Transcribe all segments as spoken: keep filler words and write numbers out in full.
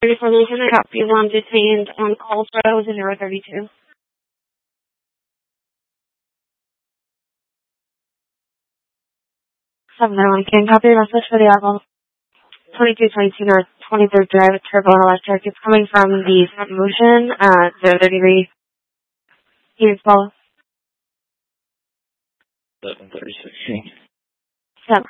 thirty-four Lincoln, I got you one detained on Calls Road, zero thirty-two. seven nine Lincoln, copy your message for the album. twenty-two twenty-two North twenty-third Drive, Turbo Electric. It's coming from the front motion at zero thirty-three. Units follow. eleven thirty sixteen. Seven.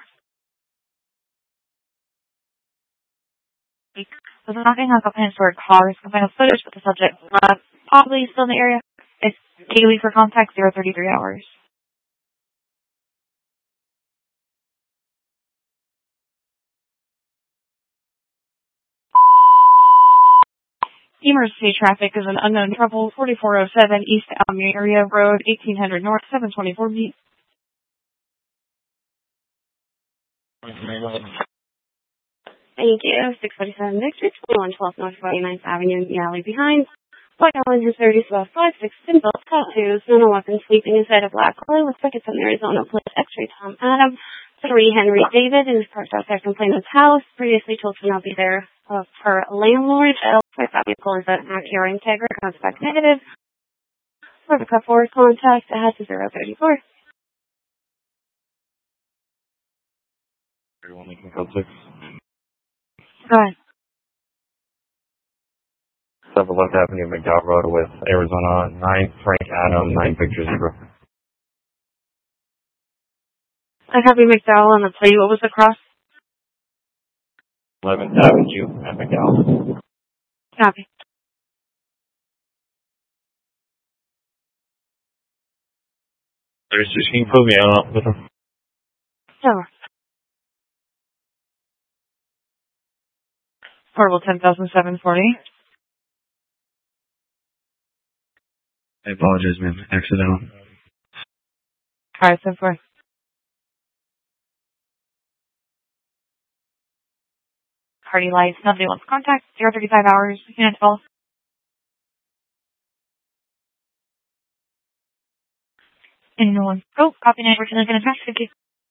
Was knocking on a historic cars, combined with footage with the subject uh, probably still in the area. It's daily for contact, zero thirty-three hours. Emergency traffic is an unknown trouble, forty-four oh seven East Alameda Area Road, eighteen hundred North, seven twenty-four B. Thank you. six forty-seven Victor, twenty-one twelve North forty-ninth Avenue in the alley behind. Black Island is thirty, about five six, Simple, tattoos, no weapon, sleeping inside a black car with tickets in Arizona, police X-ray Tom Adam, three Henry David, and is parked outside from Plano's house, previously told to not be there of her landlord. L five vehicle is an Acura Integra, contact negative. Rebecca Ford, contact, ahead to zero thirty-four. Everyone making code six. Go ahead. seven Left Avenue, McDowell Road with Arizona, nine Frank Adam, nine Victor Zebra. I copy McDowell on the plate. What was the cross? eleventh Avenue at McDowell. Copy. thirty-six, can you put me on with him? Sure. Portable ten thousand seven forty. I apologize, man. Accidental. Alright, so four. Party lights, nobody wants contact, zero thirty-five hours, unit twelve. And no one. Oh, copy nine, we're going to finish. Thank you.